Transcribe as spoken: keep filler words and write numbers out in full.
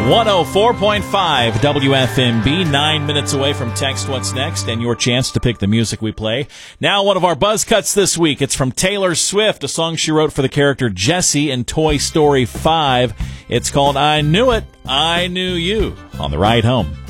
one oh four point five W F M B, nine minutes away from Text What's Next and your chance to pick the music we play. Now one of our buzz cuts this week. It's from Taylor Swift, a song she wrote for the character Jessie in Toy Story five. It's called I Knew It, I Knew You on the ride home.